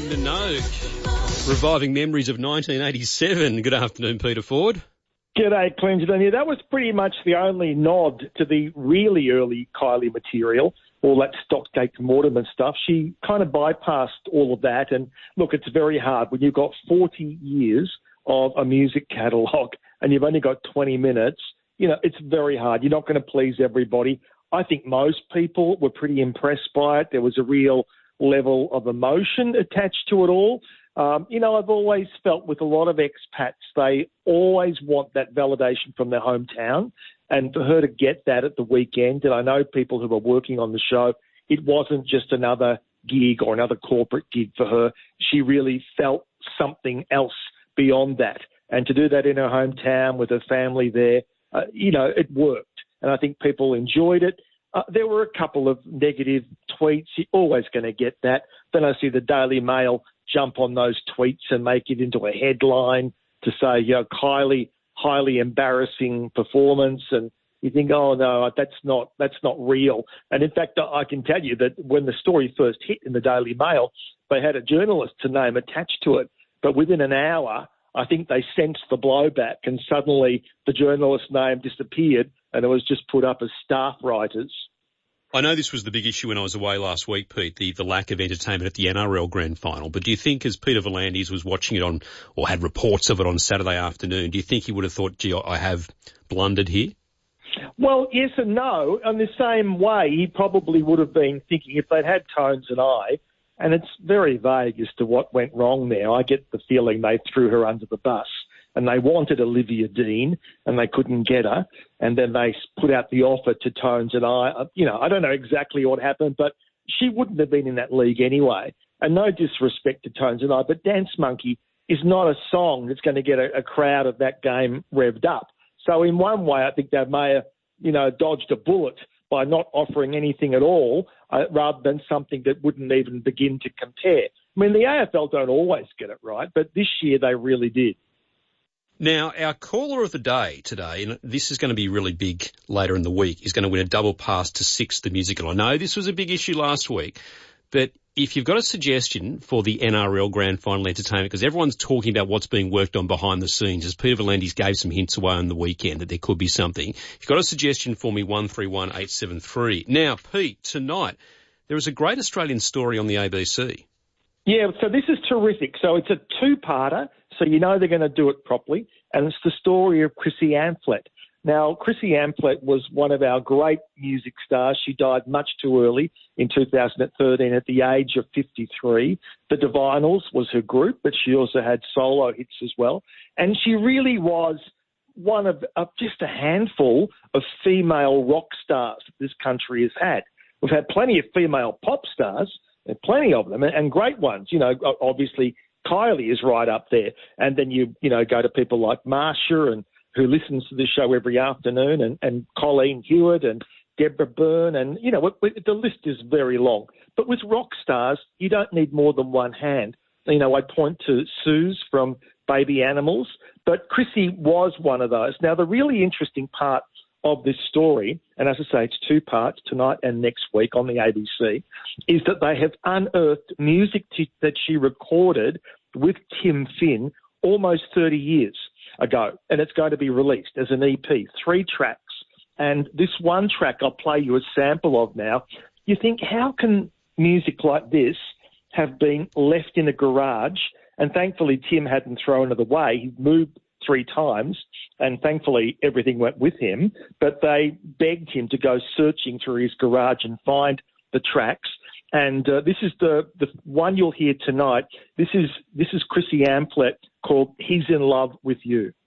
Minogue, reviving memories of 1987. Good afternoon, Peter Ford. G'day, Clinton. Yeah, that was pretty much the only nod to the really early Kylie material, all that Stockgate Mortimer stuff. She kind of bypassed all of that. And look, it's very hard when you've got 40 years of a music catalogue and you've only got 20 minutes. You know, it's very hard. You're not going to please everybody. I think most people were pretty impressed by it. There was a real level of emotion attached to it all. I've always felt with a lot of expats, they always want that validation from their hometown. And for her to get that at the weekend, and I know people who were working on the show, it wasn't just another gig or another corporate gig for her. She really felt something else beyond that. And to do that in her hometown with her family there, it worked. And I think people enjoyed it. There were a couple of negative tweets. You're always going to get that. Then I see the Daily Mail jump on those tweets and make it into a headline to say, Kylie, highly embarrassing performance. And you think, oh, no, that's not real. And in fact, I can tell you that when the story first hit in the Daily Mail, they had a journalist's name attached to it. But within an hour, I think they sensed the blowback and suddenly the journalist's name disappeared and it was just put up as staff writers. I know this was the big issue when I was away last week, Pete, the lack of entertainment at the NRL Grand Final. But do you think as Peter V'landys was watching it on, or had reports of it on Saturday afternoon, do you think he would have thought, gee, I have blundered here? Well, yes and no. In the same way, he probably would have been thinking if they'd had Tones and I, and it's very vague as to what went wrong there. I get the feeling they threw her under the bus. And they wanted Olivia Dean, and they couldn't get her. And then they put out the offer to Tones and I. I don't know exactly what happened, but she wouldn't have been in that league anyway. And no disrespect to Tones and I, but Dance Monkey is not a song that's going to get a crowd of that game revved up. So in one way, I think they may have, dodged a bullet by not offering anything at all, rather than something that wouldn't even begin to compare. I mean, the AFL don't always get it right, but this year they really did. Now, our caller of the day today, and this is going to be really big later in the week, is going to win a double pass to Six, the musical. I know this was a big issue last week, but if you've got a suggestion for the NRL Grand Final entertainment, because everyone's talking about what's being worked on behind the scenes, as Peter V'landys gave some hints away on the weekend that there could be something. If you've got a suggestion for me, 131873. Now, Pete, tonight, there is a great Australian story on the ABC. Yeah, so this is terrific. So it's a two-parter, so you know they're going to do it properly, and it's the story of Chrissy Amphlett. Now, Chrissy Amphlett was one of our great music stars. She died much too early in 2013 at the age of 53. The Divinals was her group, but she also had solo hits as well. And she really was one of just a handful of female rock stars that this country has had. We've had plenty of female pop stars, and plenty of them, and great ones. Obviously Kylie is right up there. And then you go to people like Marsha, and who listens to this show every afternoon, and Colleen Hewitt and Deborah Byrne, and the list is very long. But with rock stars, you don't need more than one hand. I point to Suze from Baby Animals, but Chrissy was one of those. Now, the really interesting part of this story, and as I say, it's two parts, tonight and next week on the ABC, is that they have unearthed music that she recorded with Tim Finn almost 30 years ago, and it's going to be released as an EP, 3 tracks. And this one track I'll play you a sample of now. You think, how can music like this have been left in a garage? And thankfully, Tim hadn't thrown it away. He moved 3 times, and thankfully everything went with him. But they begged him to go searching through his garage and find the tracks. And this is the one you'll hear tonight. This is Chrissy Amphlett called "He's in Love with You."